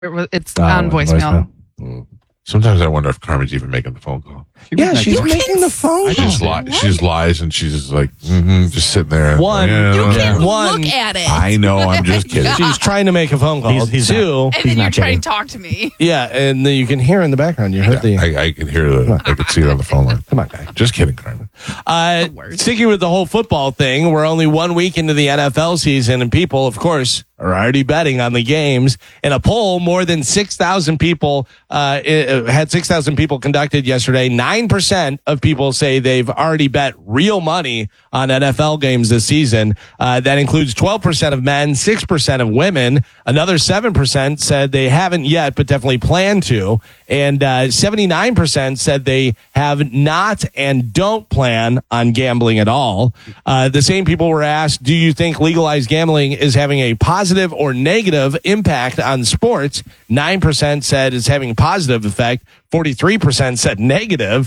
It's on voicemail. Sometimes I wonder if Carmen's even making the phone call. Yeah, she's making the phone call. She just lies and she's just like, just sitting there. You can't look at it. I know, I'm just kidding. She's trying to make a phone call. And then you're trying to talk to me. Yeah, and then you can hear in the background. You heard I can hear I can see it on the phone line. Come on, guy. Just kidding, Carmen. Sticking with the whole football thing, we're only 1 week into the NFL season, and people, of course, are already betting on the games. In a poll, more than 6,000 people had 6,000 people conducted yesterday. 9% of people say they've already bet real money on NFL games this season. That includes 12% of men, 6% of women. Another 7% said they haven't yet, but definitely plan to. And 79% said they have not and don't plan on gambling at all. The same people were asked, do you think legalized gambling is having a positive or negative impact on sports? 9% said it's having a positive effect. 43% said negative.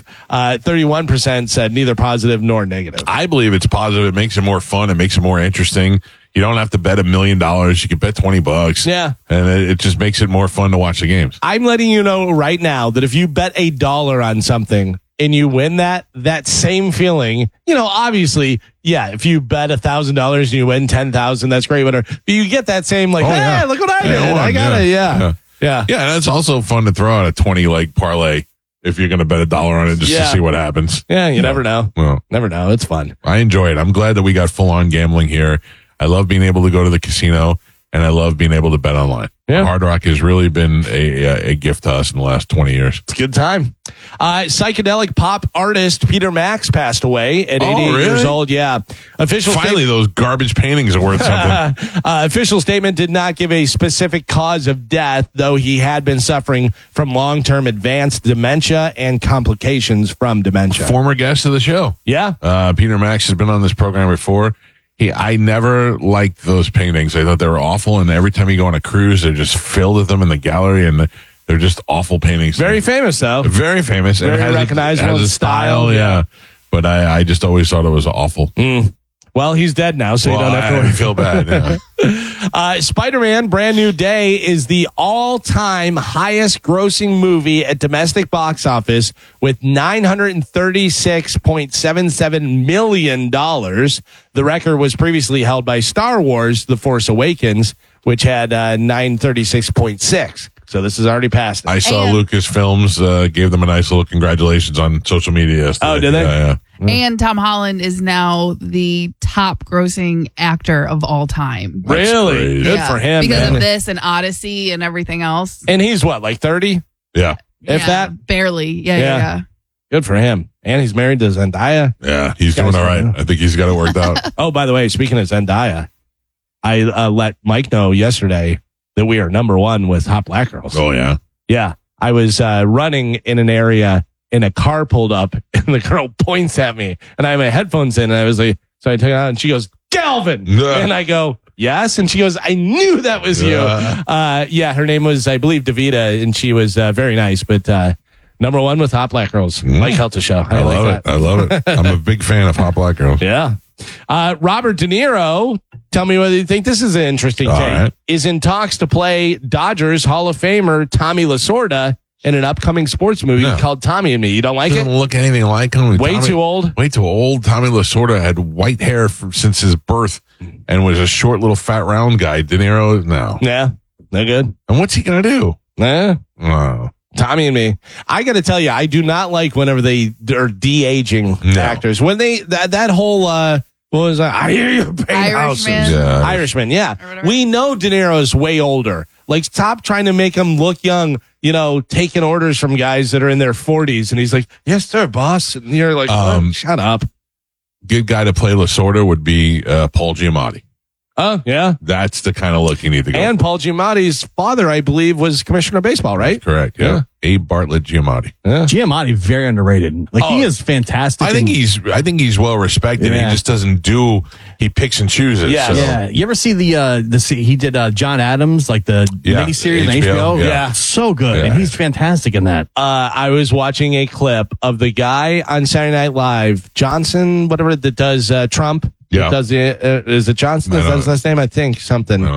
31% said neither positive nor negative. I believe it's positive. It makes it more fun. It makes it more interesting. You don't have to bet $1 million. You can bet $20. Yeah. And it just makes it more fun to watch the games. I'm letting you know right now that if you bet $1 on something and you win that same feeling, obviously, yeah, if you bet $1,000 and you win 10,000, that's great, whatever. But you get that same look what I did. I got it. Yeah. Yeah, and it's also fun to throw out a 20 parlay if you're going to bet $1 on it just to see what happens. Yeah, you never know. Well, never know. It's fun. I enjoy it. I'm glad that we got full on gambling here. I love being able to go to the casino, and I love being able to bet online. Yeah. Hard Rock has really been a gift to us in the last 20 years. It's a good time. Psychedelic pop artist Peter Max passed away at 88 years old. Yeah. Finally, those garbage paintings are worth something. Official statement did not give a specific cause of death, though he had been suffering from long-term advanced dementia and complications from dementia. Former guest of the show. Yeah. Peter Max has been on this program before. I never liked those paintings. I thought they were awful, and every time you go on a cruise, they're just filled with them in the gallery, and they're just awful paintings. Very famous, though. Very famous. Very recognizable. Has a style, yeah. But I just always thought it was awful. Well, he's dead now, so you don't have to worry. I feel bad. Yeah. Spider-Man Brand New Day is the all-time highest grossing movie at domestic box office with $936.77 million. The record was previously held by Star Wars The Force Awakens, which had 936.6. So this has already passed. I saw Lucasfilms gave them a nice little congratulations on social media yesterday. Oh, did they? Yeah. And Tom Holland is now the top grossing actor of all time. Really? Good for him. Because of this and Odyssey and everything else. And he's what, like 30? Yeah. If that? Barely. Yeah. Good for him. And he's married to Zendaya. Yeah, he's doing all right. I think he's got it worked out. Oh, by the way, speaking of Zendaya, I let Mike know yesterday that we are number one with Hot Black Girls. Oh, yeah? Yeah. I was running in an area and a car pulled up and the girl points at me and I have my headphones in and I was like, so I took it out and she goes, Galvin. And I go, yes. And she goes, I knew that was you. Her name was, I believe, Davida, and she was very nice, but number one with Hot Black Girls. Mike Helta Show. I love it. I'm a big fan of Hot Black Girls. Yeah. Robert De Niro, tell me whether you think this is an interesting thing, right, is in talks to play Dodgers Hall of Famer Tommy Lasorda in an upcoming sports movie called Tommy and Me. You don't like it? Doesn't look anything like him. Too old? Way too old. Tommy Lasorda had white hair since his birth and was a short little fat round guy. De Niro, no. Yeah, no good. And what's he going to do? Oh. Tommy and Me. I got to tell you, I do not like whenever they are de-aging actors. When they, that whole, what was that? I hear you paying houses. Irishman, yeah. We know De Niro's way older. Like, stop trying to make him look young, taking orders from guys that are in their 40s. And he's like, yes, sir, boss. And you're like, shut up. Good guy to play Lasorda would be Paul Giamatti. Oh, yeah. That's the kind of look you need to go And for. Paul Giamatti's father, I believe, was commissioner of baseball, right? That's correct, yeah. Abe Bartlett Giamatti. Yeah. Giamatti, very underrated. He is fantastic. I think he's well respected. Yeah. He just doesn't he picks and chooses. Yeah. So. Yeah. You ever see he did John Adams, like the miniseries on HBO? Yeah. So good. And he's fantastic in that. I was watching a clip of the guy on Saturday Night Live, Johnson, whatever, that does Trump. Yeah. Is it Johnson? Is that his last name? I think something.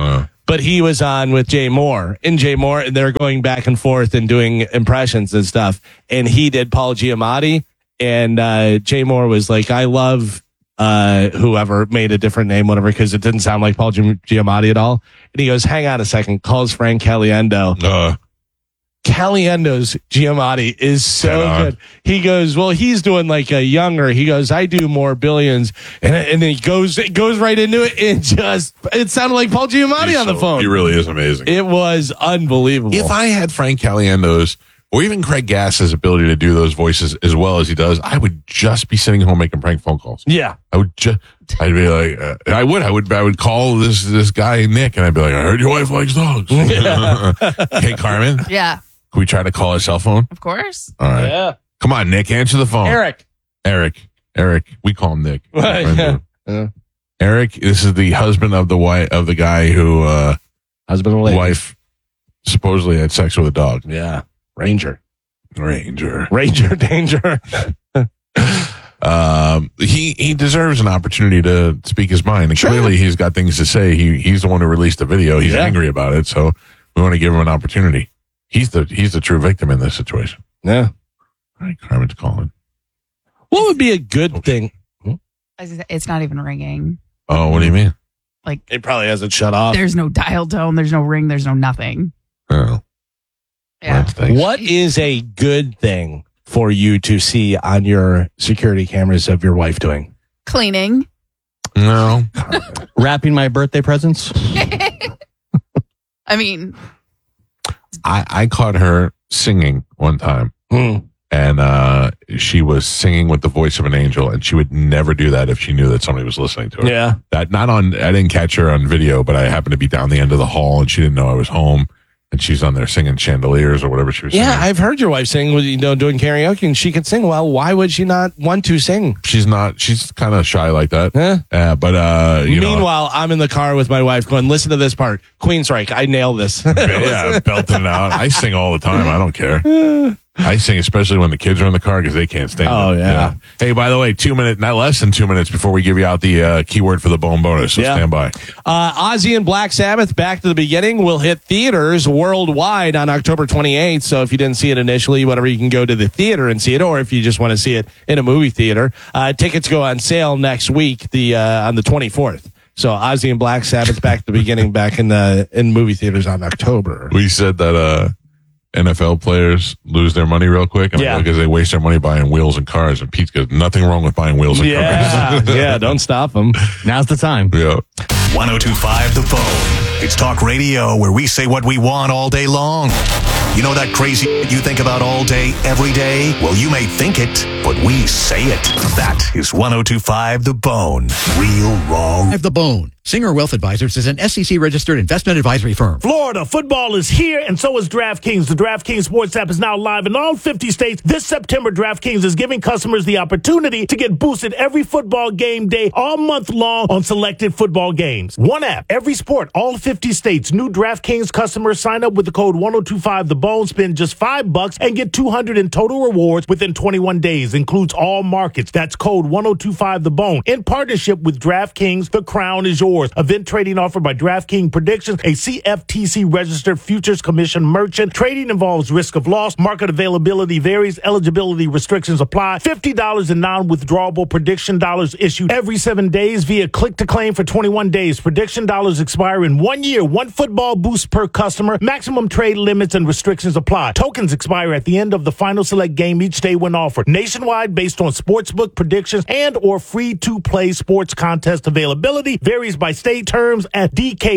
but he was on with Jay Moore. And they're going back and forth and doing impressions and stuff. And he did Paul Giamatti. And Jay Moore was like, I love whoever made a different name, whatever, because it didn't sound like Paul Giamatti at all. And he goes, hang on a second, calls Frank Caliendo. Caliendo's Giamatti is so good. He goes, well, he's doing like a younger. He goes, I do more billions, and then it goes right into it. It sounded like Paul Giamatti on the phone. He really is amazing. It was unbelievable. If I had Frank Caliendo's or even Craig Gass's ability to do those voices as well as he does, I would just be sitting home making prank phone calls. Yeah, I'd be like, I would call this guy Nick, and I'd be like, I heard your wife likes dogs. Hey, Carmen. Yeah. Can we try to call his cell phone? Of course. All right. Yeah. Come on, Nick, answer the phone. Eric. We call him Nick. Yeah. Eric, this is the husband of the guy who husband and wife supposedly had sex with a dog. Yeah. Ranger danger. He deserves an opportunity to speak his mind. And clearly he's got things to say. He's the one who released the video. He's angry about it. So we want to give him an opportunity. He's the true victim in this situation. Yeah. All right, Carmen's calling. What would be a good thing? It's not even ringing. Oh, what do you mean? Like, it probably hasn't shut off. There's no dial tone. There's no ring. There's no nothing. Oh. Yeah. What is a good thing for you to see on your security cameras of your wife doing? Cleaning. No. Wrapping my birthday presents. I mean, I caught her singing one time, and she was singing with the voice of an angel, and she would never do that if she knew that somebody was listening to her. Yeah. I didn't catch her on video, but I happened to be down the end of the hall, and she didn't know I was home. And she's on there singing Chandeliers or whatever she was singing. Yeah, I've heard your wife sing, doing karaoke, and she can sing well. Why would she not want to sing? She's kind of shy like that. Meanwhile, I'm in the car with my wife going, listen to this part. Queensryche, I nail this. Yeah, belting it out. I sing all the time. I don't care. I sing especially when the kids are in the car because they can't stand it. Oh, yeah. Hey, by the way, not less than 2 minutes before we give you out the keyword for the bone bonus. So stand by. Ozzy and Black Sabbath, Back to the Beginning, will hit theaters worldwide on October 28th. So if you didn't see it initially, whatever, you can go to the theater and see it. Or if you just want to see it in a movie theater, tickets go on sale next week, on the 24th. So Ozzy and Black Sabbath, Back to the Beginning, back in movie theaters on October. We said that NFL players lose their money real quick because they waste their money buying wheels and cars. And Pete goes, nothing wrong with buying wheels and cars. Yeah, don't stop them. Now's the time. Yeah. 102.5 The Bone. It's talk radio where we say what we want all day long. You know that crazy you think about all day, every day? Well, you may think it, but we say it. That is 102.5 The Bone. Real wrong. The Bone. Singer Wealth Advisors is an SEC-registered investment advisory firm. Florida football is here, and so is DraftKings. The DraftKings Sports app is now live in all 50 states. This September, DraftKings is giving customers the opportunity to get boosted every football game day all month long on selected football games. One app, every sport, all 50 states. New DraftKings customers sign up with the code 1025TheBone, spend just $5 and get $200 in total rewards within 21 days. Includes all markets. That's code 1025TheBone. In partnership with DraftKings, the crown is yours. Event trading offered by DraftKings Predictions, a CFTC registered futures commission merchant. Trading involves risk of loss. Market availability varies. Eligibility restrictions apply. $50 in non-withdrawable prediction dollars issued every 7 days via click to claim for 21 days. Prediction dollars expire in 1 year. One football boost per customer. Maximum trade limits and restrictions apply. Tokens expire at the end of the final select game each day when offered. Nationwide based on sportsbook predictions and or free-to-play sports contest availability. Varies by state. Terms at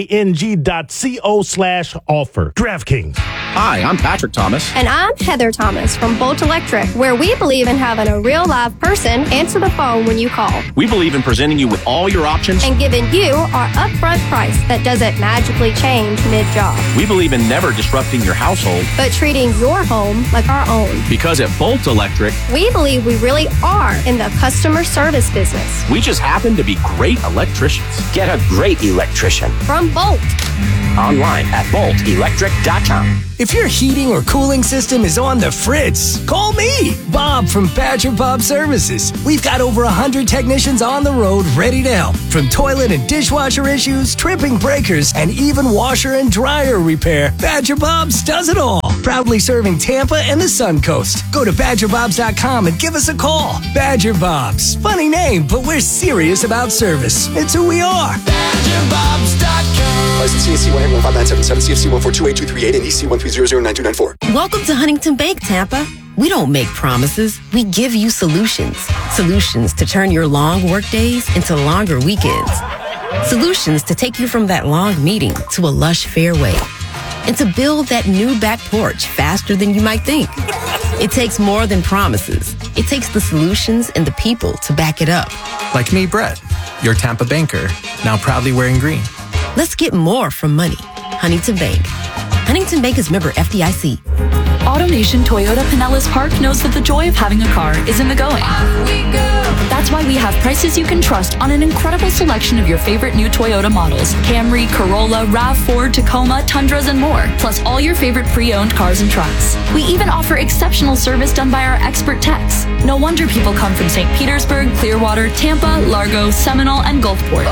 dkng.co/offer. DraftKings. Hi, I'm Patrick Thomas. And I'm Heather Thomas from Bolt Electric, where we believe in having a real live person answer the phone when you call. We believe in presenting you with all your options and giving you our upfront price that doesn't magically change mid-job. We believe in never disrupting your household, but treating your home like our own. Because at Bolt Electric, we believe we really are in the customer service business. We just happen to be great electricians. Get and a great electrician. From Bolt. Online at boltelectric.com. If your heating or cooling system is on the fritz, call me, Bob from Badger Bob Services. We've got over 100 technicians on the road ready to help. From toilet and dishwasher issues, tripping breakers, and even washer and dryer repair, Badger Bob's does it all. Proudly serving Tampa and the Sun Coast. Go to badgerbobs.com and give us a call. Badger Bob's. Funny name, but we're serious about service. It's who we are. BadgerBobs.com. License CSC 11597, CFC 1428238, and EC 1300924. Welcome to Huntington Bank, Tampa. We don't make promises. We give you solutions. Solutions to turn your long work days into longer weekends. Solutions to take you from that long meeting to a lush fairway. And to build that new back porch faster than you might think. It takes more than promises. It takes the solutions and the people to back it up. Like me, Brett, your Tampa banker, now proudly wearing green. Let's get more from money. Huntington Bank. Huntington Bank is member FDIC. AutoNation Toyota Pinellas Park knows that the joy of having a car is in the going. That's why we have prices you can trust on an incredible selection of your favorite new Toyota models. Camry, Corolla, RAV4, Tacoma, Tundras, and more. Plus all your favorite pre-owned cars and trucks. We even offer exceptional service done by our expert techs. No wonder people come from St. Petersburg, Clearwater, Tampa, Largo, Seminole, and Gulfport.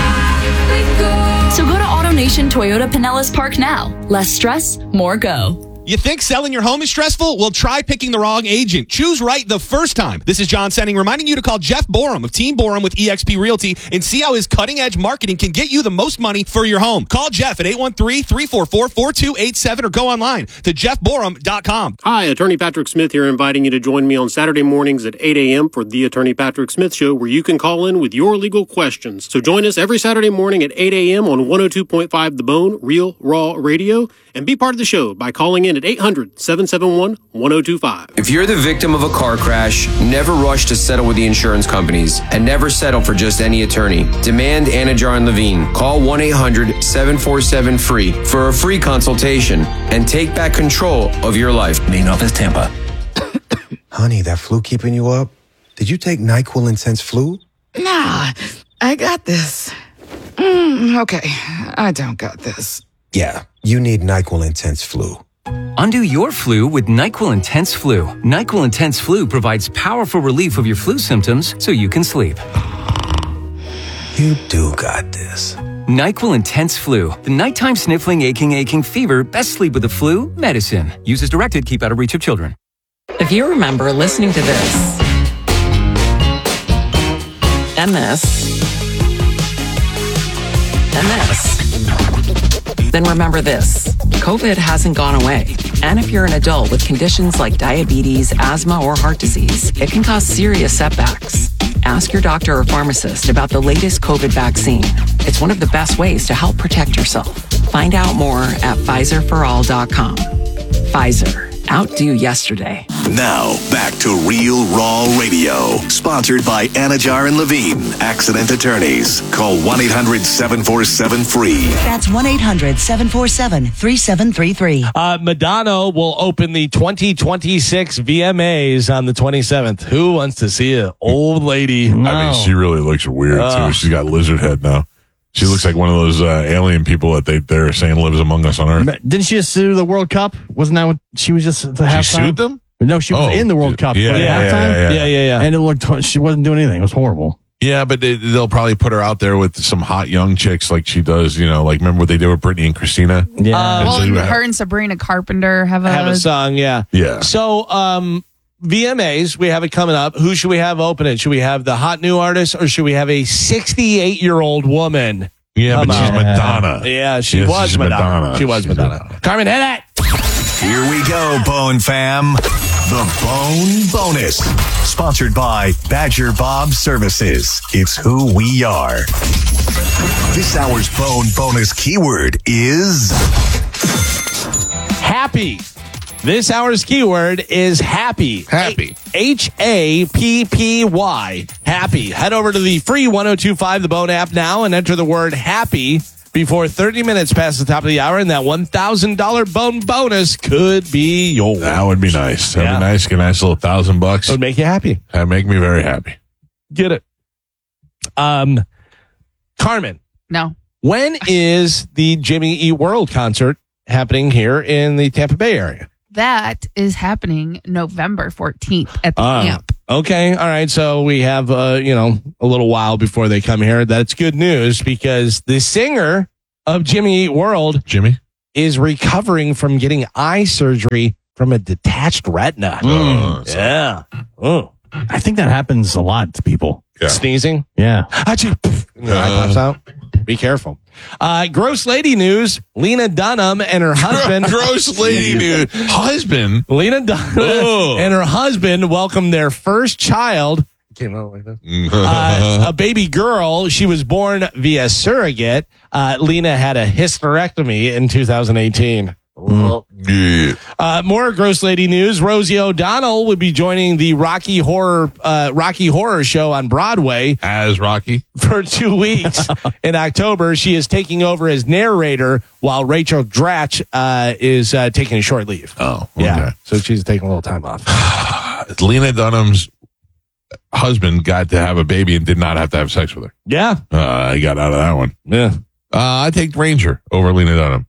So go to AutoNation Toyota Pinellas Park now. Less stress, more go. You think selling your home is stressful? Well, try picking the wrong agent. Choose right the first time. This is John Senning reminding you to call Jeff Borum of Team Borum with eXp Realty and see how his cutting-edge marketing can get you the most money for your home. Call Jeff at 813-344-4287 or go online to jeffborum.com. Hi, Attorney Patrick Smith here, inviting you to join me on Saturday mornings at 8 a.m. for the Attorney Patrick Smith Show, where you can call in with your legal questions. So join us every Saturday morning at 8 a.m. on 102.5 The Bone, Real Raw Radio, and be part of the show by calling in at 800-771-1025. If you're the victim of a car crash, never rush to settle with the insurance companies and never settle for just any attorney. Demand Anajar and Levine. Call 1-800-747-FREE for a free consultation and take back control of your life. Main office, Tampa. Honey, that flu keeping you up? Did you take NyQuil Intense Flu? Nah, I got this. Okay, I don't got this. Yeah, you need NyQuil Intense Flu. Undo your flu with NyQuil Intense Flu. NyQuil Intense Flu provides powerful relief of your flu symptoms so you can sleep. You do got this. NyQuil Intense Flu. The nighttime sniffling, aching fever. Best sleep with the flu medicine. Use as directed. Keep out of reach of children. If you remember listening to this and this and this, then remember this. COVID hasn't gone away. And if you're an adult with conditions like diabetes, asthma, or heart disease, it can cause serious setbacks. Ask your doctor or pharmacist about the latest COVID vaccine. It's one of the best ways to help protect yourself. Find out more at PfizerForAll.com. Pfizer. Outdo yesterday. Now, back to Real Raw Radio. Sponsored by Anajar and Levine. Accident attorneys. Call 1-800-747-FREE. That's 1-800-747-3733. Madonna will open the 2026 VMAs on the 27th. Who wants to see an old lady? No. I mean, she really looks weird, too. She's got lizard head now. She looks like one of those alien people that they're saying lives among us on Earth. Didn't she just sue the World Cup? Wasn't that what she was just at the halftime? She sued them? No, she was in the World Cup. Yeah. And it looked, she wasn't doing anything. It was horrible. Yeah, but they'll probably put her out there with some hot young chicks like she does, like remember what they did with Britney and Christina? Yeah. Her and Sabrina Carpenter have a song, yeah. Yeah. So, VMAs, we have it coming up. Who should we have open it? Should we have the hot new artist or should we have a 68-year-old woman? Yeah, but she's Madonna. Yeah, she was Madonna. She was Madonna. Carmen, hit it! Here we go, Bone Fam. The Bone Bonus. Sponsored by Badger Bob Services. It's who we are. This hour's Bone Bonus keyword is happy. This hour's keyword is happy. Happy. Happy. Happy. Head over to the free 102.5 The Bone app now and enter the word happy before 30 minutes past the top of the hour, and that $1,000 Bone Bonus could be yours. That would be nice. That'd be nice. Get a nice little $1,000. It would make you happy. That'd make me very happy. Get it. Carmen, No. When is the Jimmy Eat World concert happening here in the Tampa Bay area? That is happening November 14th at the camp. Okay. All right. So we have, a little while before they come here. That's good news because the singer of Jimmy Eat World, Jimmy, is recovering from getting eye surgery from a detached retina. Yeah. Oh. I think that happens a lot to people. Yeah. Sneezing. Yeah. Your eye pops out. Be careful. Gross lady news. Lena Dunham and her husband. Gross lady news. Husband. Lena Dunham and her husband welcomed their first child. Came out like this. A baby girl. She was born via surrogate. Lena had a hysterectomy in 2018. Yeah. More gross lady news. Rosie O'Donnell would be joining the Rocky Horror Show on Broadway as Rocky for 2 weeks in October. She is taking over as narrator while Rachel Dratch is taking a short leave. Oh, okay. Yeah. So she's taking a little time off. Lena Dunham's husband got to have a baby and did not have to have sex with her. Yeah. I got out of that one. Yeah. I take Ranger over Lena Dunham.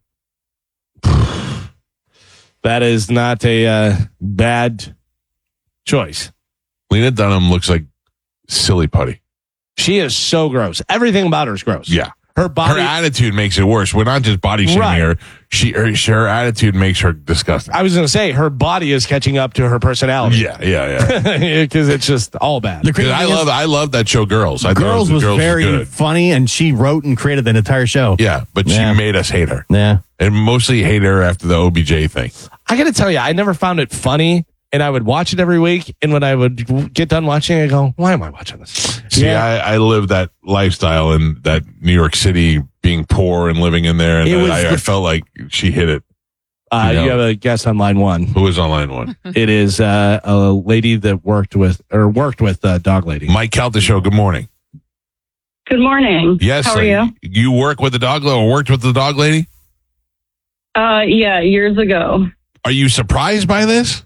That is not a bad choice. Lena Dunham looks like silly putty. She is so gross. Everything about her is gross. Yeah. Her body, her attitude makes it worse. We're not just body shaming her. Her attitude makes her disgusting. I was going to say her body is catching up to her personality. Yeah. Because it's just all bad. I love that show, Girls. Girls was very funny, and she wrote and created the entire show. Yeah, but she made us hate her. Yeah, and mostly hate her after the OBJ thing. I got to tell you, I never found it funny. And I would watch it every week. And when I would get done watching it, I go, why am I watching this? See, I lived that lifestyle in that New York City, being poor and living in there. And I felt like she hit it. You have a guest on line one. Who is on line one? It is a lady that worked with Dog Lady. Mike Calta Show, good morning. Good morning. Yes. How are you? You work with the dog lady or worked with the dog lady? Yeah, years ago. Are you surprised by this?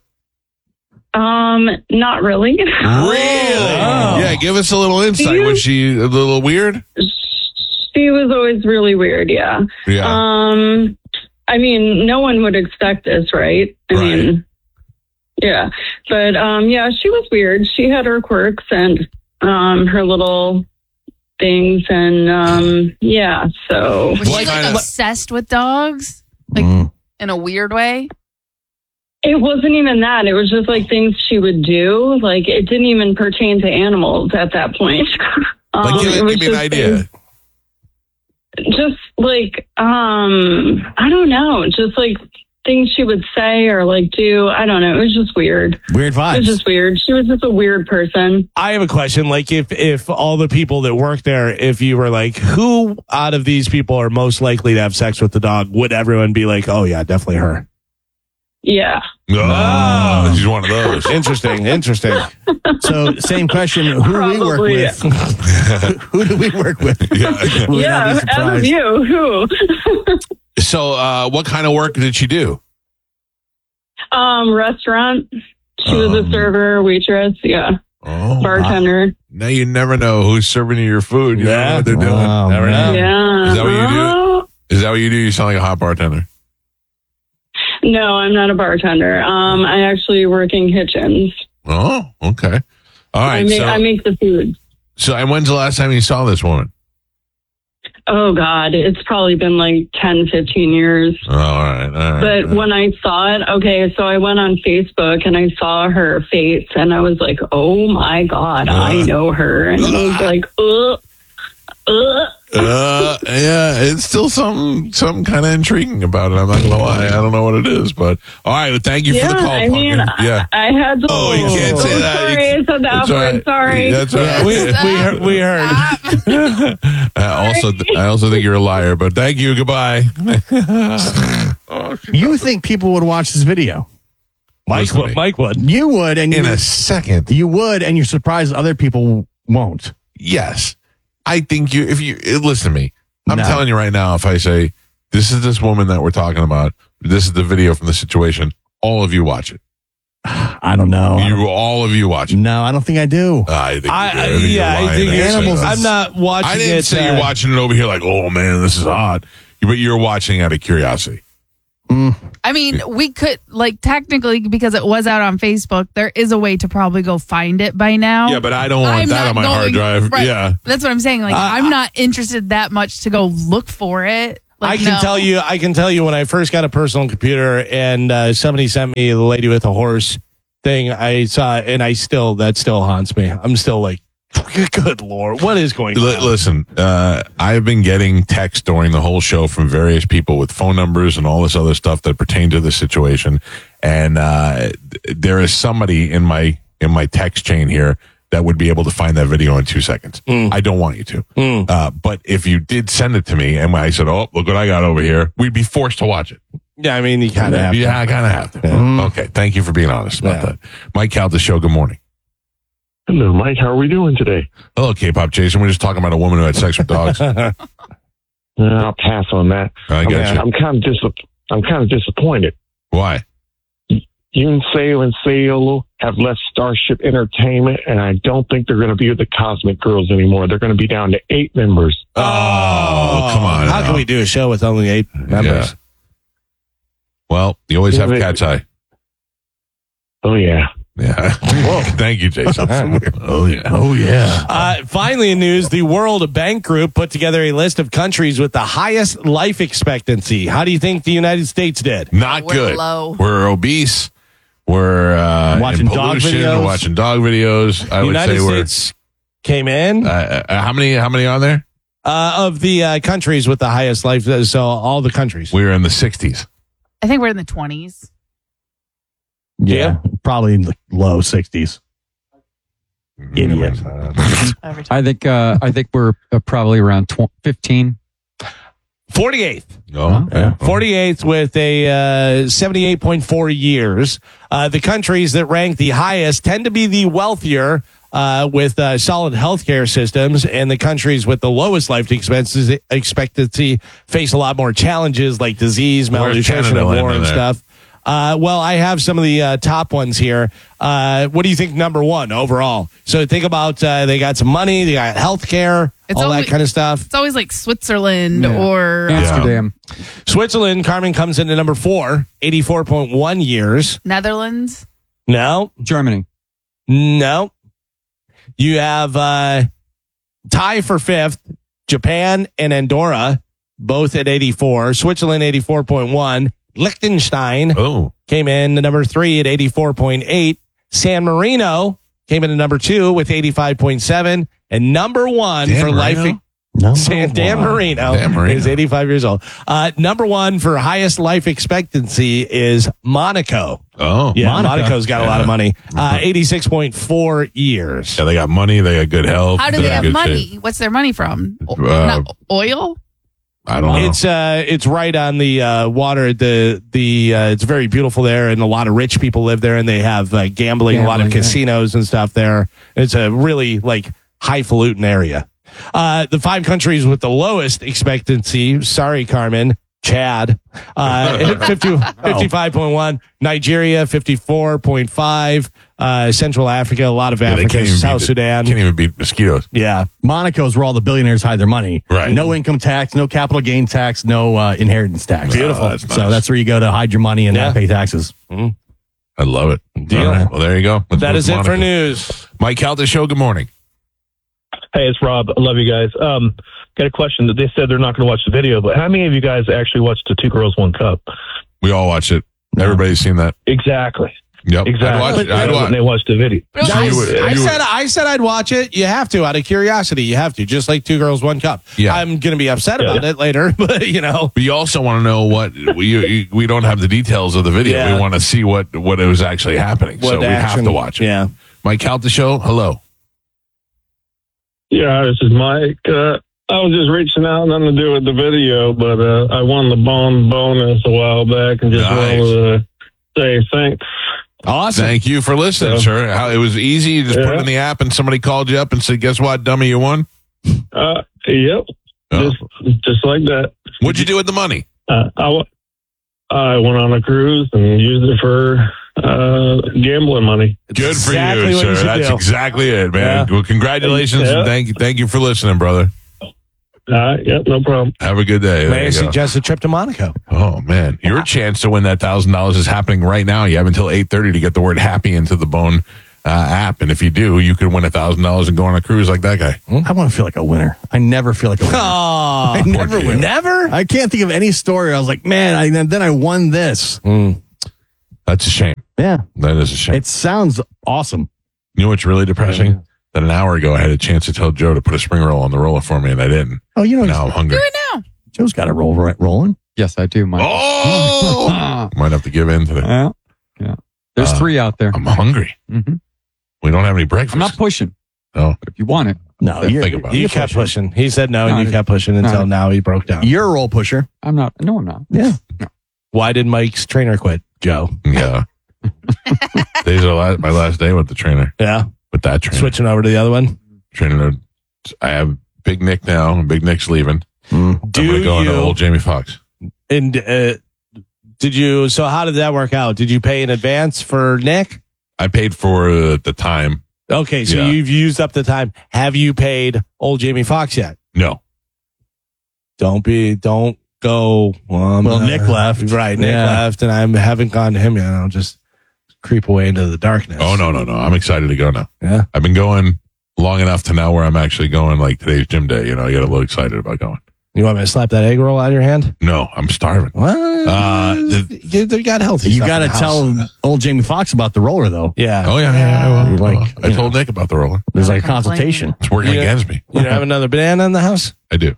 Not really. Really? Oh. Yeah, give us a little insight. Was she a little weird? She was always really weird, yeah. Yeah. I mean, no one would expect this, right? I mean, yeah. But, yeah, she was weird. She had her quirks and, her little things and, yeah, so. Was she like obsessed with dogs? Like, in a weird way? It wasn't even that. It was just like things she would do. Like it didn't even pertain to animals at that point. Give me an idea. Just like, I don't know. Just like things she would say or like do. I don't know. It was just weird. Weird vibes. It was just weird. She was just a weird person. I have a question. Like if all the people that work there, if you were like, who out of these people are most likely to have sex with the dog, would everyone be like, oh yeah, definitely her? Yeah. Oh, she's one of those. Interesting. So, same question. Who do we work with? Who do we work with? Yeah, out of you, who? So, what kind of work did she do? Restaurant. She was a server, waitress, bartender. Now you never know who's serving you your food. You know what they're doing. Never know. Yeah. Is that what you do? Is that what you do? You sound like a hot bartender. No, I'm not a bartender. I actually work in kitchens. Oh, okay. All right. I make the food. So, and when's the last time you saw this woman? Oh, God. It's probably been like 10, 15 years. Oh, all right. But when I saw it, so I went on Facebook and I saw her face and I was like, oh, my God, I know her. And I was like, yeah, it's still something kind of intriguing about it. I'm not gonna lie, I don't know what it is, but all right. Well, thank you for the call. I mean, I had to. Oh, you can't say that. Sorry, I said that word. Sorry. That's right. We heard. I also think you're a liar, but thank you. Goodbye. You think people would watch this video? Mike would. You would, and in a second, you would, and you're surprised other people won't. Yes. I think if you listen to me, I'm telling you right now, if I say, this is this woman that we're talking about, this is the video from the situation, all of you watch it. I don't know. All of you watch it? No, I don't think I do. I think I think animals. I'm not watching it. I didn't say you're watching it over here like, oh man, this is odd. But you're watching out of curiosity. I mean, we could, like, technically, because it was out on Facebook, there is a way to probably go find it by now. Yeah, but I don't want that on my hard drive. Right. Yeah. That's what I'm saying. Like, I'm not interested that much to go look for it. Like, I can tell you when I first got a personal computer and somebody sent me the lady with the horse thing, I saw it, and that still haunts me. I'm still like, good Lord, what is going on? Listen, I've been getting texts during the whole show from various people with phone numbers and all this other stuff that pertain to the situation. And there is somebody in my text chain here that would be able to find that video in 2 seconds. I don't want you to. But if you did send it to me and I said, oh, look what I got over here, we'd be forced to watch it. Yeah, I mean, you kind of have to. Yeah, I kind of have to. Okay, thank you for being honest about that. Mike Calta Show, good morning. Hello, Mike. How are we doing today? Hello, K-pop Jason. We're just talking about a woman who had sex with dogs. I'll pass on that. I got you. I'm kind of disappointed. Why? Yoon Seo and Seo have left Starship Entertainment, and I don't think they're going to be with the Cosmic Girls anymore. They're going to be down to 8 members. Oh, come on. How can we do a show with only 8 members? Yeah. Well, you always have cat's eye. Oh, yeah. Yeah. Thank you, Jason. Oh, yeah. Oh, yeah. Finally, in news, the World Bank Group put together a list of countries with the highest life expectancy. How do you think the United States did? Not good. Low. We're obese. We're watching dog videos. We're watching dog videos. I would say States came in. How many are there? Of the countries with the highest life, so all the countries. We were in the 60s. I think we're in the 20s. Yeah, probably in the low 60s. Idiot. I think we're probably around 15. 48th. Oh, yeah. 48th with a 78.4 years. The countries that rank the highest tend to be the wealthier with solid healthcare systems, and the countries with the lowest life expectancy face a lot more challenges like disease, malnutrition, and war and stuff. Well, I have some of the top ones here. What do you think number one overall? So think about they got some money, they got healthcare, all that kind of stuff. It's always like Switzerland or Amsterdam. Switzerland, Carmen comes into number 4, 84.1 years. Netherlands. No. Germany. No. You have tie for 5th, Japan and Andorra, both at 84. Switzerland, 84.1. Liechtenstein came in to number 3 at 84.8. San Marino came in at number 2 with 85.7. And number 1 for life. Dan Marino is 85 years old. Number 1 for highest life expectancy is Monaco. Oh, yeah. Monaco's got a lot of money. 86.4 years. Yeah, they got money. They got good health. How do they have money? Shape. What's their money from? Oil? I don't know. It's right on the water. It's very beautiful there, and a lot of rich people live there, and they have gambling, a lot of casinos and stuff there. It's a really highfalutin area. The 5 countries with the lowest expectancy. Sorry, Carmen. Chad, 55.1. Nigeria, 54.5. Central Africa, a lot of Africa. South Sudan. Can't even beat mosquitoes. Yeah. Monaco's where all the billionaires hide their money. Right. No income tax, no capital gain tax, no inheritance tax. Beautiful. That's nice. So that's where you go to hide your money and not pay taxes. Mm-hmm. I love it. Deal. Right. Well, there you go. That is it for news. Mike Calta Show, good morning. Hey, it's Rob. I love you guys. Got a question that they said they're not going to watch the video, but how many of you guys actually watched the 2 Girls, 1 Cup? We all watched it. Everybody's seen that. Exactly. Yep. Exactly. I'd watch. They watched the video. I said I'd watch it. You have to, out of curiosity. You have to, just like 2 Girls, 1 Cup. Yeah. I'm going to be upset about it later, but But you also want to know what we don't have the details of the video. Yeah. We want to see what it was actually happening. So we have to watch it. Yeah. Mike Calta Show, hello. Yeah, this is Mike. I was just reaching out, nothing to do with the video, but I won the Bone bonus a while back and just wanted to say thanks. Awesome. Thank you for listening, sir. It was easy. You just put it in the app and somebody called you up and said, guess what, dummy, you won? Yep. Just like that. What'd you do with the money? I went on a cruise and used it for gambling money. Good for exactly you, what sir. you should That's do. exactly it, man. Yeah. Well, congratulations and thank you for listening, brother. Yep, no problem. Have a good day. May I suggest a trip to Monaco? Oh man, your chance to win that $1,000 is happening right now. You have until 8:30 to get the word "happy" into the Bone app, and if you do, you could win $1,000 and go on a cruise like that guy. I want to feel like a winner. I never feel like a winner. Oh, I never win. Never? I can't think of any story. I was like, man, then I won this. That's a shame. Yeah, That is a shame. it sounds awesome. You know what's really depressing? That an hour ago I had a chance to tell Joe to put a spring roll on the roller for me, and I didn't. Oh, you know, Now I'm hungry. Do it now. Joe's got a rolling. Yes, I do, Mike. Oh, might have to give in to that. Yeah. There's 3 out there. I'm hungry. Mhm. We don't have any breakfast. I'm not pushing. No. But if you want it. No, Think you're, about You it. kept pushing. He said no, and No, you kept pushing until no. now he broke down. you're a roll pusher. I'm not. No, I'm not. Yeah. Why did Mike's trainer quit, Joe? Yeah. Today's my last day with the trainer. Yeah. With that trainer. Switching over to the other one. Trainer. I have Big Nick now, and Big Nick's leaving. Do I'm going to go into old Jamie Foxx. And did you? So how did that work out? Did you pay in advance for Nick? I paid for the time. Okay, so Yeah. you've used up the time. Have you paid old Jamie Foxx yet? No. Don't go. Well, Nick left. Right, Nick Yeah. left, and I haven't gone to him yet. I'll just creep away into the darkness. Oh, no. I'm excited to go now. Yeah. I've been going long enough to now where I'm actually going, like today's gym day. You know, I get a little excited about going. You want me to slap that egg roll out of your hand? No, I'm starving. Well, you got healthy. You stuff got to in the house. tell old Jamie Foxx about the roller, though. Yeah. Oh, yeah. I will. Like, I told Nick about the roller. There's like a consultation. It's working Yeah. against me. You don't have another banana in the house? I do.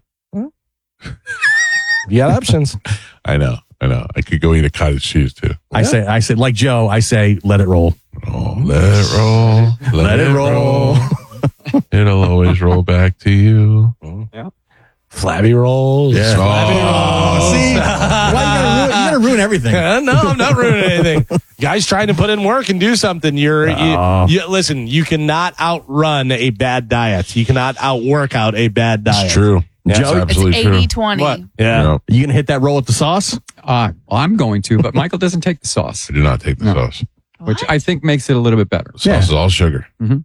You got options. I know. I could go eat a cottage cheese too. I say, like Joe, I say, let it roll. Oh, let it roll. Let it roll. It'll always roll back to you. Yeah. Flabby rolls. Yeah. Flabby rolls. See? Why you gotta ruin everything? No, I'm not ruining anything. Guys trying to put in work and do something. You listen, you cannot outrun a bad diet. You cannot outwork out a bad diet. It's true. Yeah. It's Joe, absolutely It's true. 80-20. What? Yeah. No, You gonna hit that roll with the sauce? Well, I'm going to, but Michael doesn't take the sauce, I do not take the No. sauce. which I think makes it a little bit better. The sauce is all sugar. Mhm.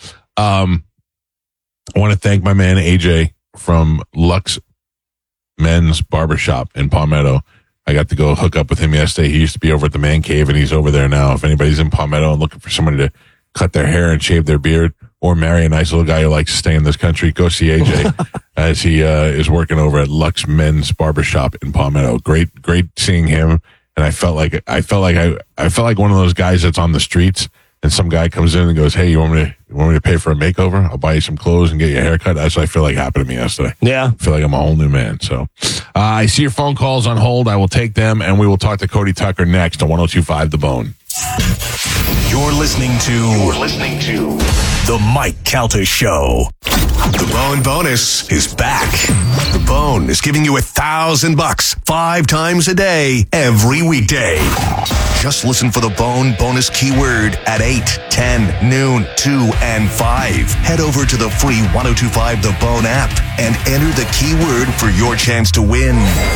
I want to thank my man AJ from Lux Men's Barbershop in Palmetto. I got to go hook up with him yesterday. He used to be over at the Man Cave, and he's over there now. If anybody's in Palmetto and looking for somebody to cut their hair and shave their beard, or marry a nice little guy who likes to stay in this country, go see AJ as he is working over at Lux Men's Barbershop in Palmetto. Great seeing him. And I felt like one of those guys that's on the streets, and some guy comes in and goes, "Hey, you want me to pay for a makeover? I'll buy you some clothes and get you a haircut." That's what I feel like happened to me yesterday. Yeah. I feel like I'm a whole new man. So I see your phone calls on hold. I will take them, and we will talk to Cody Tucker next on 102.5 The Bone. You're listening to The Mike Calta Show. The Bone Bonus is back. The Bone is giving you $1,000 5 times a day, every weekday. Just listen for the Bone Bonus keyword at 8, 10, noon, 2, and 5. Head over to the free 102.5 The Bone app and enter the keyword for your chance to win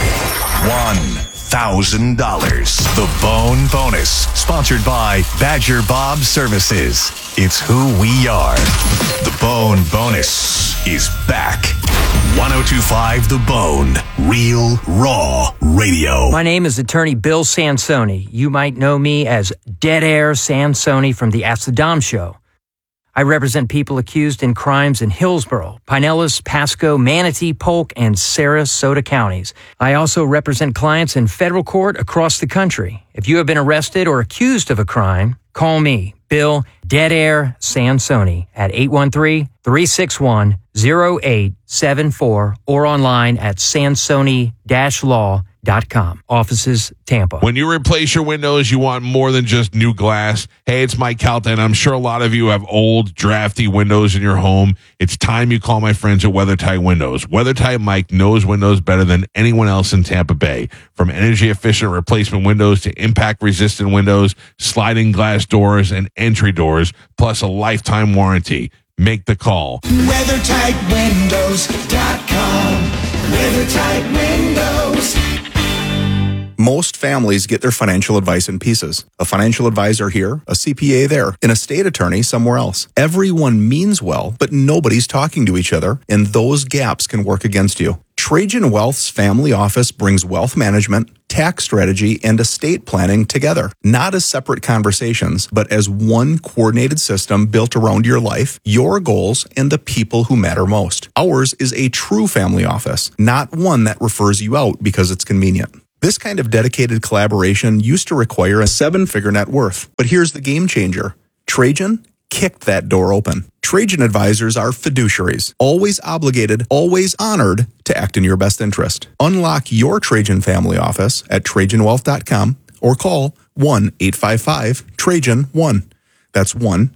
$1,000. The Bone Bonus, sponsored by Badger Bob Services. It's who we are. The Bone Bonus is back. 102.5 The Bone, real, raw radio. My name is attorney Bill Sansoni. You might know me as Dead Air Sansoni from the Ask the Dom Show. I represent people accused in crimes in Hillsborough, Pinellas, Pasco, Manatee, Polk, and Sarasota counties. I also represent clients in federal court across the country. If you have been arrested or accused of a crime, call me, Bill Dead Air Sansoni, at 813-361-0874 or online at sansoni-law.com. Offices, Tampa. When you replace your windows, you want more than just new glass. Hey, it's Mike Calta, and I'm sure a lot of you have old, drafty windows in your home. It's time you call my friends at WeatherTight Windows. WeatherTight Mike knows windows better than anyone else in Tampa Bay. From energy-efficient replacement windows to impact-resistant windows, sliding glass doors, and entry doors, plus a lifetime warranty. Make the call. WeatherTightWindows.com. WeatherTight Windows. Most families get their financial advice in pieces. A financial advisor here, a CPA there, an estate attorney somewhere else. Everyone means well, but nobody's talking to each other, and those gaps can work against you. Trajan Wealth's family office brings wealth management, tax strategy, and estate planning together, not as separate conversations, but as one coordinated system built around your life, your goals, and the people who matter most. Ours is a true family office, not one that refers you out because it's convenient. This kind of dedicated collaboration used to require a 7-figure net worth, but here's the game changer. Trajan kicked that door open. Trajan advisors are fiduciaries, always obligated, always honored to act in your best interest. Unlock your Trajan family office at TrajanWealth.com or call 1-855-TRAJAN-1. That's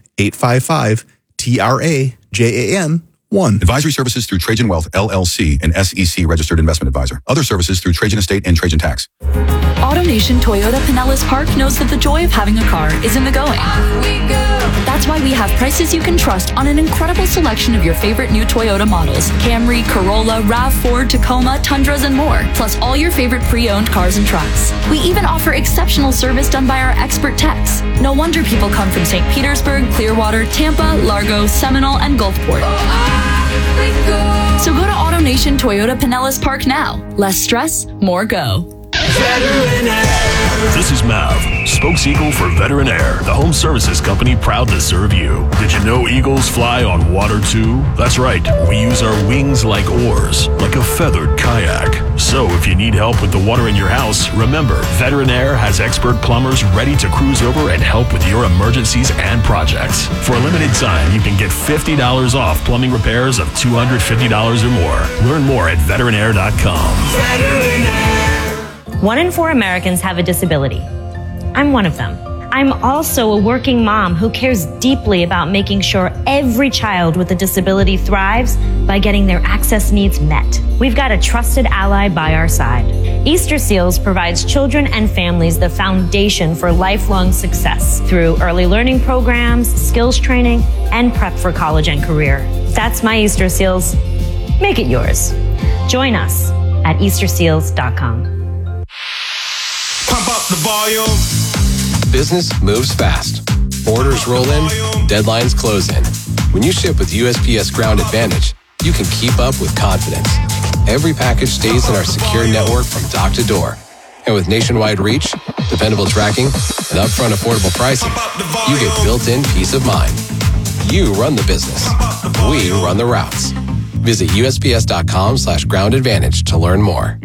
1-855-TRAJAN-1. Advisory services through Trajan Wealth, LLC, an SEC registered investment advisor. Other services through Trajan Estate and Trajan Tax. AutoNation Toyota Pinellas Park knows that the joy of having a car is in the going. That's why we have prices you can trust on an incredible selection of your favorite new Toyota models. Camry, Corolla, RAV4, Tacoma, Tundras, and more. Plus all your favorite pre-owned cars and trucks. We even offer exceptional service done by our expert techs. No wonder people come from St. Petersburg, Clearwater, Tampa, Largo, Seminole, and Gulfport. So go to AutoNation Toyota Pinellas Park now. Less stress, more go. This is Mav, spokes-eagle for Veteran Air, the home services company proud to serve you. Did you know eagles fly on water too? That's right, we use our wings like oars, like a feathered kayak. So if you need help with the water in your house, remember, Veteran Air has expert plumbers ready to cruise over and help with your emergencies and projects. For a limited time, you can get $50 off plumbing repairs of $250 or more. Learn more at veteranair.com. Veteran Air. 1 in 4 Americans have a disability. I'm one of them. I'm also a working mom who cares deeply about making sure every child with a disability thrives by getting their access needs met. We've got a trusted ally by our side. Easter Seals provides children and families the foundation for lifelong success through early learning programs, skills training, and prep for college and career. That's my Easter Seals. Make it yours. Join us at easterseals.com. Pump up the volume. Business moves fast. Orders roll in, deadlines close in. When you ship with USPS Ground Advantage, you can keep up with confidence. Every package stays in our secure network from dock to door. And with nationwide reach, dependable tracking, and upfront affordable pricing, you get built-in peace of mind. You run the business. We run the routes. Visit USPS.com/Ground Advantage to learn more.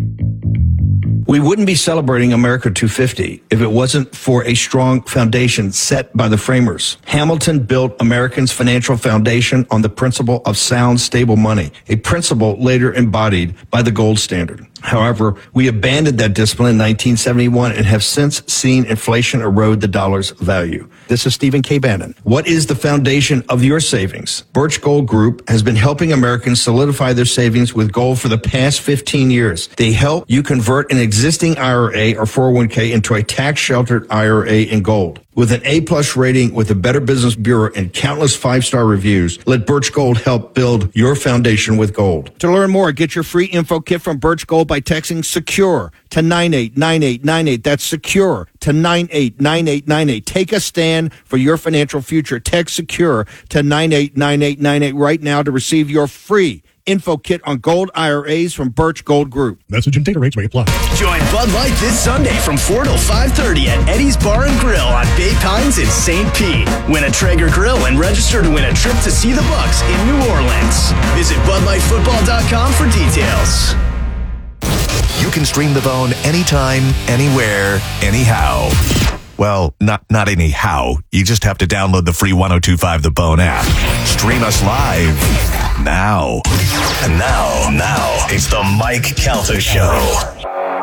We wouldn't be celebrating America 250 if it wasn't for a strong foundation set by the framers. Hamilton built Americans' financial foundation on the principle of sound, stable money, a principle later embodied by the gold standard. However, we abandoned that discipline in 1971 and have since seen inflation erode the dollar's value. This is Stephen K. Bannon. What is the foundation of your savings? Birch Gold Group has been helping Americans solidify their savings with gold for the past 15 years. They help you convert an existing IRA or 401k into a tax-sheltered IRA in gold. With an A-plus rating with the Better Business Bureau and countless 5-star reviews, let Birch Gold help build your foundation with gold. To learn more, get your free info kit from Birch Gold by texting SECURE to 989898. That's SECURE to 989898. Take a stand for your financial future. Text SECURE to 989898 right now to receive your free info kit on gold IRAs from Birch Gold Group. Message and data rates may apply. Join Bud Light this Sunday from 4 till 5:30 at Eddie's Bar and Grill on Bay Pines in St. Pete. Win a Traeger grill and register to win a trip to see the Bucks in New Orleans. Visit BudLightFootball.com for details. You can stream The Bone anytime, anywhere, anyhow. Well, not anyhow. You just have to download the free 102.5 The Bone app. Stream us live now. And now, it's the Mike Calta Show.